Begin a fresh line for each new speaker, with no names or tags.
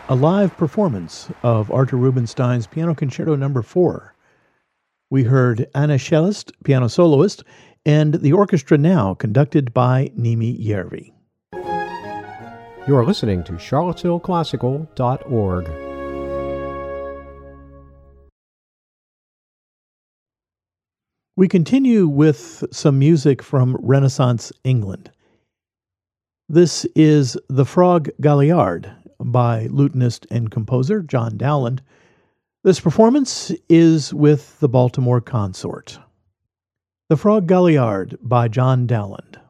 a live performance of Artur Rubinstein's Piano Concerto No. 4. We heard Anna Cellist, piano soloist, and the orchestra now conducted by Nimi Järvi.
You are listening to charlottesvilleclassical.org.
We continue with some music from Renaissance England. This is The Frog Galliard by lutenist and composer John Dowland. This performance is with the Baltimore Consort. The Frog Galliard by John Dowland.